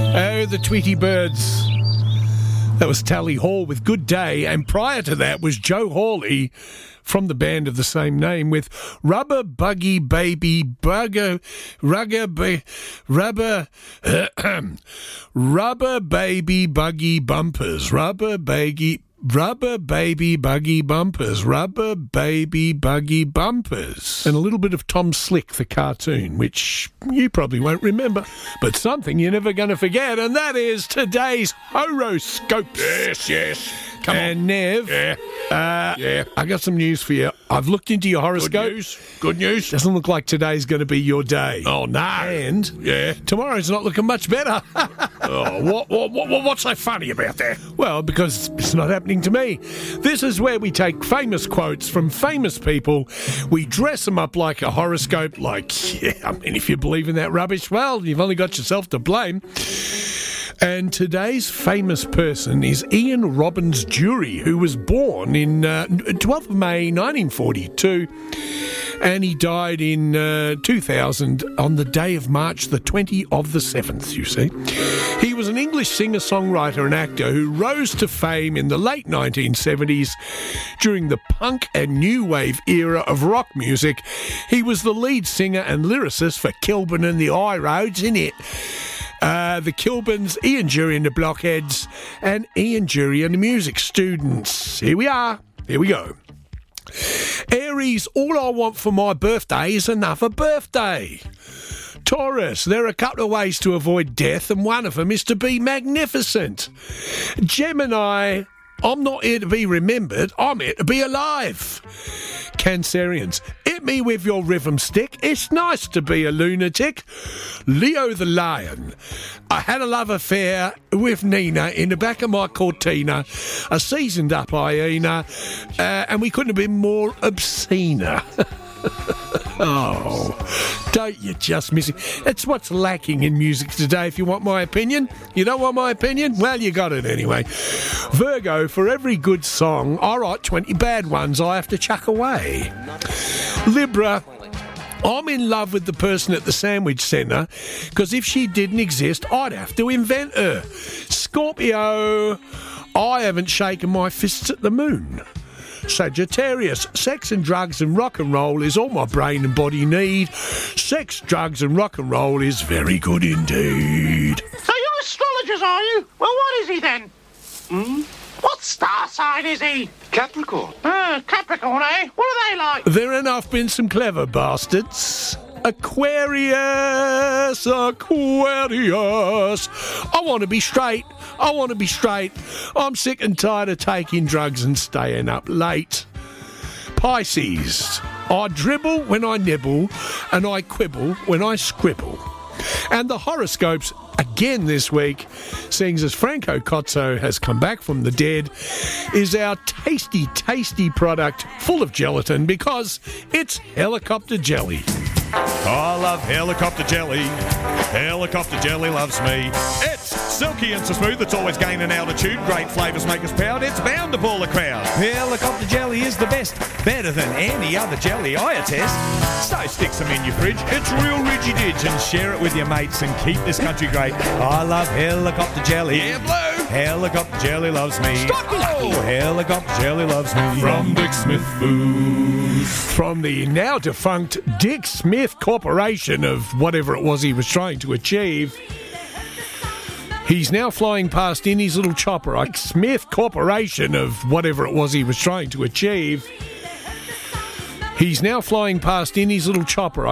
Oh, the Tweety Birds. That was Tally Hall with Good Day, and prior to that was Joe Hawley from the band of the same name with Rubber Buggy Baby Bugger Rubber Baby Buggy Bumpers. Rubber Baby Buggy Bumpers. Rubber Baby Buggy Bumpers. And a little bit of Tom Slick, the cartoon, which you probably won't remember, but something you're never going to forget, and that is today's horoscopes. Yes. Come and on. Nev, I got some news for you. I've looked into your horoscope. Good news. Doesn't look like today's going to be your day. Oh, no. And tomorrow's not looking much better. What's so funny about that? Well, because it's not happening to me. This is where we take famous quotes from famous people. We dress them up like a horoscope. If you believe in that rubbish, well, you've only got yourself to blame. And today's famous person is Ian Robbins Jury, who was born in 12th of May 1942, and he died in 2000 on the day of March the 20th of the 7th, you see. He was an English singer-songwriter and actor who rose to fame in the late 1970s during the punk and new wave era of rock music. He was the lead singer and lyricist for Kilburn and the High Roads, innit? The Kilburns, Ian Jury and the Blockheads, and Ian Jury and the Music Students. Here we are. Here we go. Aries, all I want for my birthday is another birthday. Taurus, there are a couple of ways to avoid death, and one of them is to be magnificent. Gemini, I'm not here to be remembered, I'm here to be alive. Cancerians, hit me with your rhythm stick, it's nice to be a lunatic. Leo the Lion, I had a love affair with Nina in the back of my Cortina, a seasoned up hyena, and we couldn't have been more obscene. Oh, don't you just miss it? It's what's lacking in music today, if you want my opinion. You don't want my opinion? Well, you got it anyway. Virgo, for every good song, I write 20 bad ones I have to chuck away. Libra, I'm in love with the person at the sandwich centre, because if she didn't exist, I'd have to invent her. Scorpio, I haven't shaken my fists at the moon. Sagittarius, sex and drugs and rock and roll is all my brain and body need. Sex, drugs and rock and roll is very good indeed. So you're astrologers, are you? Well, what is he then? What star sign is he? Capricorn. Capricorn, eh? What are they like? There enough been some clever bastards. Aquarius. I want to be straight. I'm sick and tired of taking drugs and staying up late. Pisces, I dribble when I nibble, and I quibble when I scribble. And the horoscopes again this week, seeing as Franco Cozzo has come back from the dead, is our tasty, tasty product full of gelatin because it's helicopter jelly. I love helicopter jelly. Helicopter jelly loves me. It's silky and so smooth, it's always gaining altitude. Great flavours make us proud, it's bound to pull a crowd. Helicopter jelly is the best, better than any other jelly I attest. So stick some in your fridge, it's real ridgy-didge, and share it with your mates and keep this country great. I love helicopter jelly. Yeah, Blue. Helicopter jelly loves me. Stop you lucky. Oh, helicopter jelly loves me. From Dick Smith Foods. From the now defunct Dick Smith Corporation of whatever it was he was trying to achieve. He's now flying past in his little chopper. Dick Smith Corporation of whatever it was he was trying to achieve. He's now flying past in his little chopper.